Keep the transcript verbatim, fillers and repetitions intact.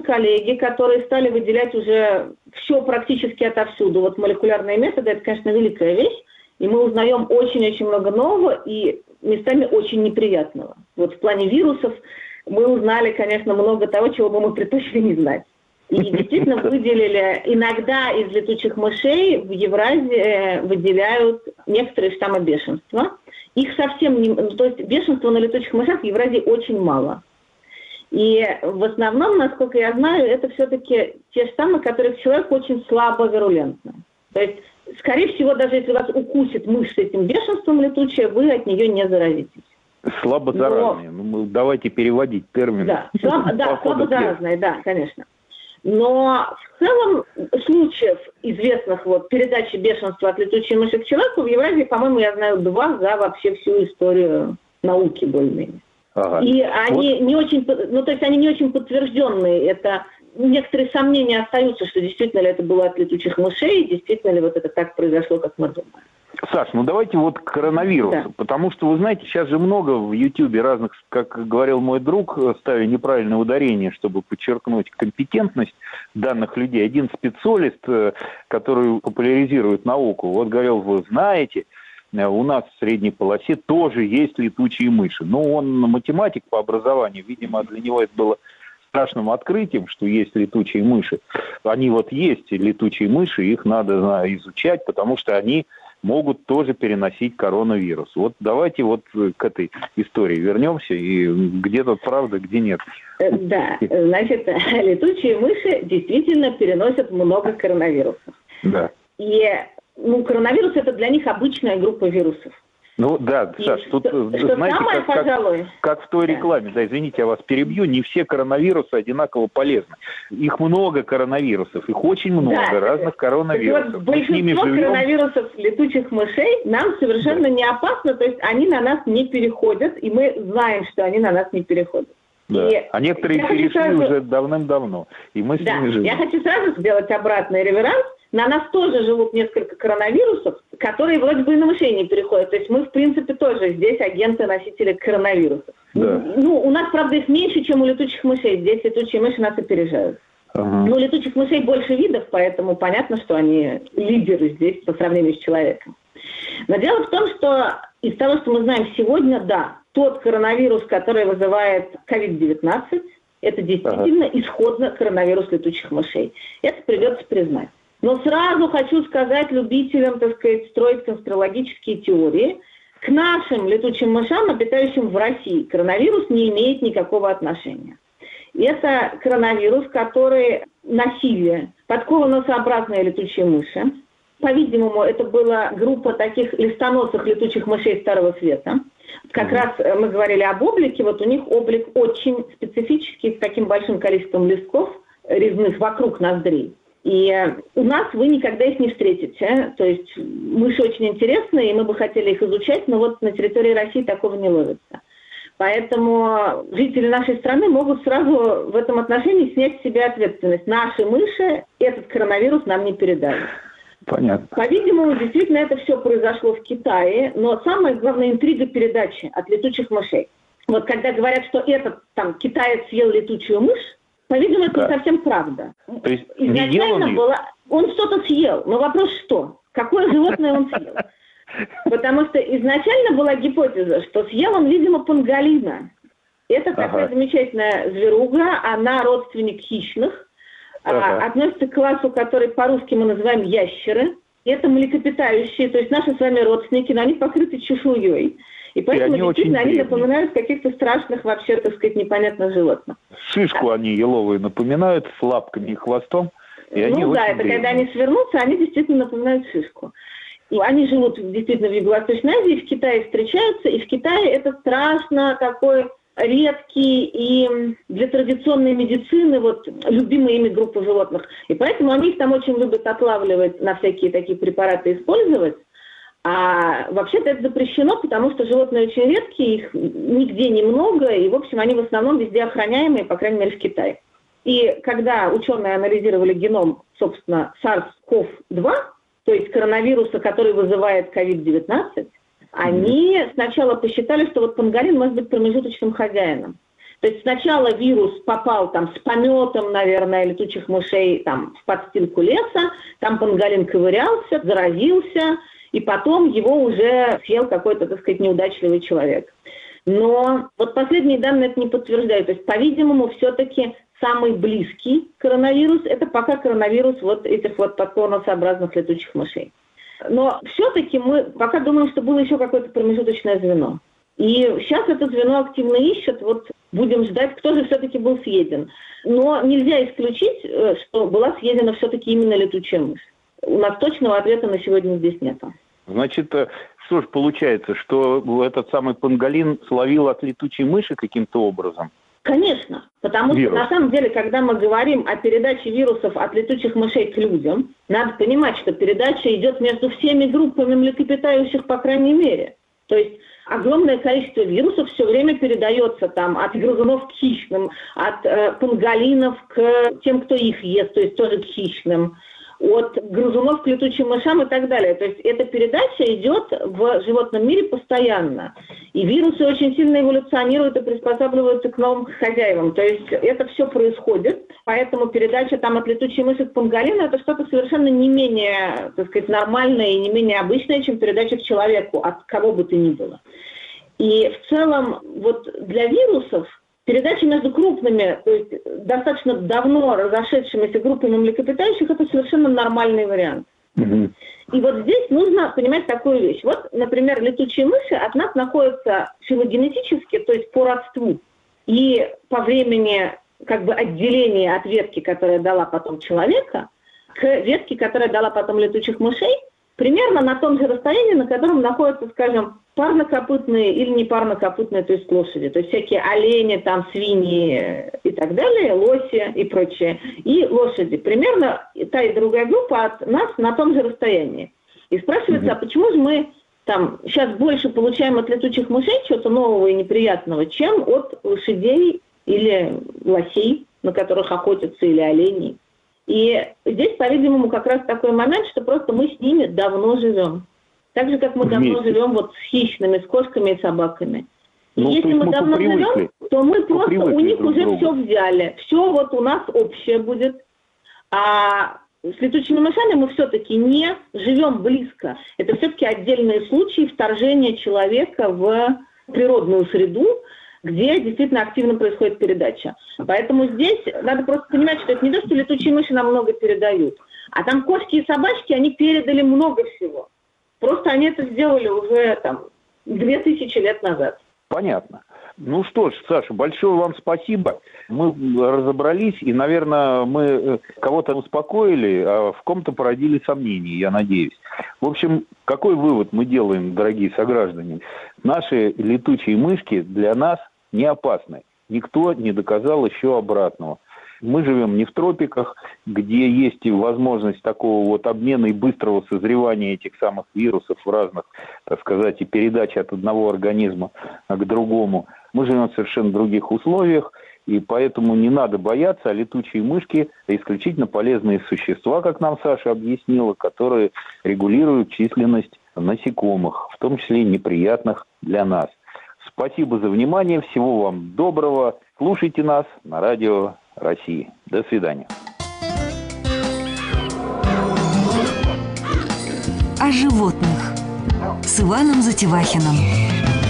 коллеги, которые стали выделять уже все практически отовсюду. Вот молекулярные методы – это, конечно, великая вещь, и мы узнаем очень-очень много нового и местами очень неприятного. Вот в плане вирусов мы узнали, конечно, много того, чего бы мы предпочли не знать. И действительно выделили, иногда из летучих мышей в Евразии выделяют некоторые штаммы бешенства. Их совсем не... То есть бешенства на летучих мышах в Евразии очень мало. И в основном, насколько я знаю, это все-таки те штаммы, которые в человеку очень слабо вирулентны. То есть, скорее всего, даже если вас укусит мышь с этим бешенством летучая, вы от нее не заразитесь. Слабо заразные. Но... Ну, давайте переводить термин. Да, слабо, да, слабо заразные, да, конечно. Но в целом случаев известных вот передачи бешенства от летучей мыши к человеку в Евразии, по-моему, я знаю два за вообще всю историю науки более-менее. Ага. И они вот. не очень, ну то есть они не очень подтвержденные. Это некоторые сомнения остаются, что действительно ли это было от летучих мышей, действительно ли вот это так произошло, как мы думаем. Саш, ну давайте вот к коронавирусу, да. Потому что, вы знаете, сейчас же много в Ютьюбе разных, как говорил мой друг, ставя неправильное ударение, чтобы подчеркнуть компетентность данных людей. Один специалист, который популяризирует науку, вот говорил, вы знаете, у нас в средней полосе тоже есть летучие мыши. Но он математик по образованию, видимо, для него это было страшным открытием, что есть летучие мыши. Они вот есть, летучие мыши, их надо изучать, потому что они могут тоже переносить коронавирус. Вот давайте вот к этой истории вернемся, и где тут правда, где нет. Да, значит, летучие мыши действительно переносят много коронавирусов. Да. И ну, коронавирус – это для них обычная группа вирусов. Ну да, и Саш, тут, что, знаете, самое, как, пожалуй... как, как в той рекламе, да. да, извините, я вас перебью, не все коронавирусы одинаково полезны. Их много коронавирусов, их очень много, да, разных коронавирусов. Вот большинство коронавирусов летучих мышей нам совершенно да. не опасно, то есть они на нас не переходят, и мы знаем, что они на нас не переходят. Да. И а некоторые перешли сразу... уже давным-давно, и мы с да. ними живем. Я хочу сразу сделать обратный реверанс. На нас тоже живут несколько коронавирусов, которые вроде бы и на мышей не переходят. То есть мы, в принципе, тоже здесь агенты-носители коронавирусов. Да. Ну, у нас, правда, их меньше, чем у летучих мышей. Здесь летучие мыши нас опережают. Ага. Но у летучих мышей больше видов, поэтому понятно, что они лидеры здесь по сравнению с человеком. Но дело в том, что из того, что мы знаем сегодня, да, тот коронавирус, который вызывает ковид девятнадцать, это действительно ага. исходно коронавирус летучих мышей. Это придется признать. Но сразу хочу сказать любителям, так сказать, строить конспирологические теории. К нашим летучим мышам, обитающим в России, коронавирус не имеет никакого отношения. Это коронавирус, который носили подково-носообразные летучие мыши. По-видимому, это была группа таких листоносых летучих мышей Старого Света. Как раз мы говорили об облике. Вот у них облик очень специфический, с таким большим количеством листков резных вокруг ноздрей. И у нас вы никогда их не встретите. То есть мыши очень интересные, и мы бы хотели их изучать, но вот на территории России такого не ловится. Поэтому жители нашей страны могут сразу в этом отношении снять с себя ответственность. Наши мыши этот коронавирус нам не передали. Понятно. По-видимому, действительно это все произошло в Китае, но самая главная интрига передачи от летучих мышей. Вот когда говорят, что этот там китаец съел летучую мышь, по-видимому, это да. не совсем правда. То есть изначально он было... Он что-то съел, но вопрос что? Какое животное он съел? Потому что изначально была гипотеза, что съел он, видимо, панголина. Это ага. такая замечательная зверуга, она родственник хищных, ага. а, относится к классу, который по-русски мы называем ящеры. Это млекопитающие, то есть наши с вами родственники, но они покрыты чешуей. И поэтому, и они действительно, они напоминают каких-то страшных, вообще, так сказать, непонятных животных. Шишку а. они еловые напоминают, с лапками и хвостом. И ну они да, это древние. Когда они свернутся, они действительно напоминают шишку. И они живут действительно в Юго-Восточной Азии, в Китае встречаются, и в Китае это страшно такой редкий и для традиционной медицины вот любимая ими группа животных. И поэтому они их там очень любят отлавливать, на всякие такие препараты использовать. А вообще-то это запрещено, потому что животные очень редкие, их нигде немного, и, в общем, они в основном везде охраняемые, по крайней мере, в Китае. И когда ученые анализировали геном, собственно, сарс ков два, то есть коронавируса, который вызывает ковид девятнадцать, они сначала посчитали, что вот панголин может быть промежуточным хозяином. То есть сначала вирус попал там с пометом, наверное, летучих мышей там, в подстилку леса, там панголин ковырялся, заразился, и потом его уже съел какой-то, так сказать, неудачливый человек. Но вот последние данные это не подтверждают. То есть, по-видимому, все-таки самый близкий коронавирус – это пока коронавирус вот этих вот подконусообразных летучих мышей. Но все-таки мы пока думаем, что было еще какое-то промежуточное звено. И сейчас это звено активно ищет, вот будем ждать, кто же все-таки был съеден. Но нельзя исключить, что была съедена все-таки именно летучая мышь. У нас точного ответа на сегодня здесь нет. Значит, что же получается, что этот самый панголин словил от летучей мыши каким-то образом? Конечно, потому Вирус. что на самом деле, когда мы говорим о передаче вирусов от летучих мышей к людям, надо понимать, что передача идет между всеми группами млекопитающих, по крайней мере. То есть огромное количество вирусов все время передается там от грызунов к хищным, от э, панголинов к тем, кто их ест, то есть тоже к хищным, от грызунов к летучим мышам и так далее. То есть эта передача идет в животном мире постоянно. И вирусы очень сильно эволюционируют и приспосабливаются к новым хозяевам. То есть это все происходит. Поэтому передача там от летучей мыши к панголину – это что-то совершенно не менее, так сказать, нормальное и не менее обычное, чем передача к человеку, от кого бы то ни было. И в целом вот для вирусов передача между крупными, то есть достаточно давно разошедшимися группами млекопитающих, это совершенно нормальный вариант. Mm-hmm. И вот здесь нужно понимать такую вещь. Вот, например, летучие мыши от нас находятся филогенетически, то есть по родству, и по времени как бы отделения от ветки, которая дала потом человека, к ветке, которая дала потом летучих мышей, примерно на том же расстоянии, на котором находятся, скажем, парнокопытные или непарнокопытные, то есть лошади. То есть всякие олени, там, свиньи и так далее, лоси и прочее. И лошади. Примерно та и другая группа от нас на том же расстоянии. И спрашивается, mm-hmm. а почему же мы там сейчас больше получаем от летучих мышей чего-то нового и неприятного, чем от лошадей или лосей, на которых охотятся, или оленей. И здесь, по-видимому, как раз такой момент, что просто мы с ними давно живем. Так же, как мы Вместе. давно живем вот с хищными, с кошками и собаками. И ну, если мы, мы давно живем, то мы просто у них уже другу. все взяли. Все вот у нас общее будет. А с летучими мышами мы все-таки не живем близко. Это все-таки отдельные случаи вторжения человека в природную среду, где действительно активно происходит передача. Поэтому здесь надо просто понимать, что это не то, что летучие мыши нам много передают, а там кошки и собачки, они передали много всего. Просто они это сделали уже там две тысячи лет назад. Понятно. Ну что ж, Саша, большое вам спасибо. Мы разобрались, и, наверное, мы кого-то успокоили, а в ком-то породили сомнения, я надеюсь. В общем, какой вывод мы делаем, дорогие сограждане? Наши летучие мышки для нас не опасны. Никто не доказал еще обратного. Мы живем не в тропиках, где есть возможность такого вот обмена и быстрого созревания этих самых вирусов в разных, так сказать, и передачи от одного организма к другому. Мы живем в совершенно других условиях, и поэтому не надо бояться, а летучие мышки – это исключительно полезные существа, как нам Саша объяснила, которые регулируют численность насекомых, в том числе и неприятных для нас. Спасибо за внимание, всего вам доброго. Слушайте нас на Радио России. До свидания. О животных с Иваном Затевахиным.